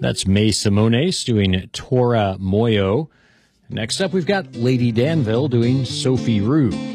That's May Simones doing Tora Moyo. Next up, we've got Lady Danville doing Sophie Rue.